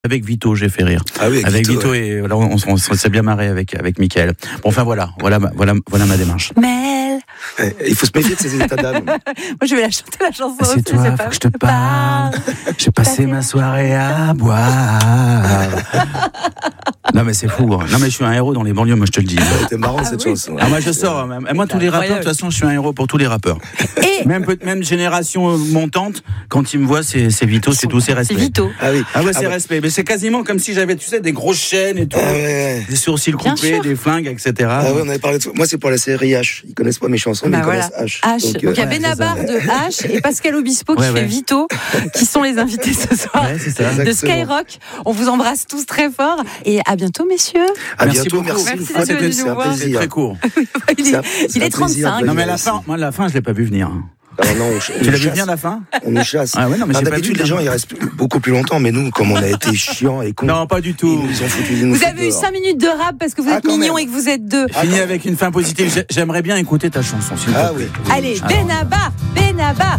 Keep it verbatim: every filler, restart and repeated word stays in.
Avec Vito, j'ai fait rire. Ah oui, avec, avec Vito, Vito, ouais. et voilà, on, on, on s'est bien marré avec avec Mickaël. Bon, enfin voilà, voilà, voilà, voilà ma démarche. Mel. Ouais, il faut se méfier de ces états d'âme. Moi, je vais la chanter la chanson. C'est aussi, toi, c'est faut pas... que je te parle. J'ai passé ma soirée à boire. Non mais c'est fou. Hein. Non mais je suis un héros dans les banlieues, moi je te le dis. C'était marrant ah, cette oui. chanson. Ah, moi je sors. Hein. Moi tous les rappeurs, de toute façon, je suis un héros pour tous les rappeurs. Et même même génération montante, quand ils me voient, c'est c'est Vito, c'est tout, c'est respect. C'est Vito. Ah oui. Ah ouais, c'est ah, respect. Mais c'est quasiment comme si j'avais, tu sais, des grosses chaînes et tout, ah, ouais, ouais. des sourcils Bien coupés, sûr. des flingues, et cetera. Ah ouais, on avait parlé de ça. Moi, c'est pour la série H. Ils connaissent pas mes chansons, mais bah ils voilà. connaissent H. H. Donc, Donc, il y a euh, Benabar ouais, de H et Pascal Obispo qui ouais, fait ouais. Vito, qui sont les invités ce soir Ouais, c'est ça. de Exactement. Skyrock. On vous embrasse tous très fort et à bientôt, messieurs. À Merci bientôt, beaucoup. merci. Merci une d'être fois, venu nous c'est un voir. C'est plaisir. très court. Il C'est est, un- c'est il un est plaisir trente-cinq. de Non mais la Merci. fin, moi la fin, je l'ai pas vu venir. Alors non, on, on Tu nous l'as vu chasse. venir la fin? On nous chasse. Ah ouais, non mais Alors, j'ai pas d'habitude, vu. les gens, ils restent beaucoup plus longtemps, mais nous, comme on a été chiants et cons, Non, pas du ils tout. nous ont foutu. ils nous Vous foutent avez eu dehors. cinq minutes de rap parce que vous Ah, êtes quand mignons même. et que vous êtes deux. Fini avec une fin positive. J'ai- J'aimerais bien écouter ta chanson, s'il te Ah plaît. oui. Allez, Alors. Benabar, Benabar.